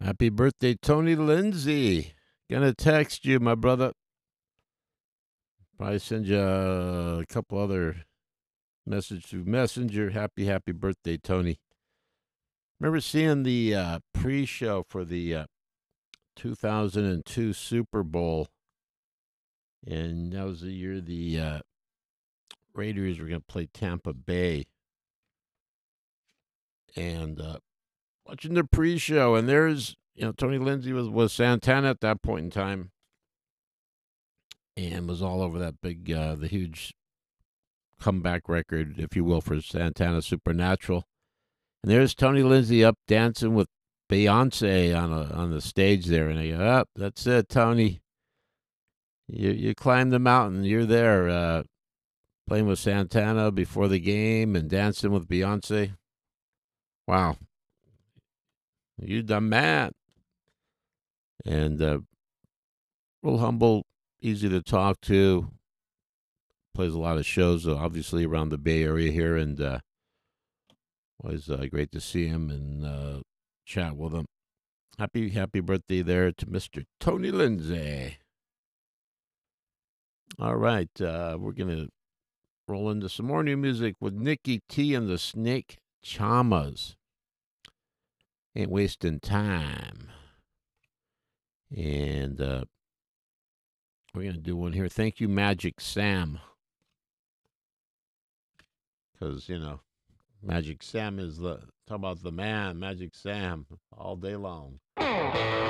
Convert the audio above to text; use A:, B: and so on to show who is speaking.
A: Happy birthday, Tony Lindsay. Gonna text you, my brother. Probably send you a couple other message through Messenger. Happy birthday, Tony. Remember seeing the pre-show for the 2002 Super Bowl, and that was the year the Raiders were going to play Tampa Bay, and watching the pre-show, and there's Tony Lindsay was Santana at that point in time, and was all over that big the huge comeback record, if you will, for Santana Supernatural. And there's Tony Lindsay up dancing with Beyonce on the stage there, and I go, "Up, that's it, Tony. You climbed the mountain. You're there, playing with Santana before the game and dancing with Beyonce. Wow, you the man." And real humble, easy to talk to. Plays a lot of shows, obviously around the Bay Area here, and always great to see him and chat with him. Happy birthday there to Mr. Tony Lindsay. All right, we're gonna roll into some more new music with Nikki T and the Snake Chamas. Ain't wasting time. And we're going to do one here. Thank you, Magic Sam. Because, Magic Sam is talk about the man, Magic Sam, all day long.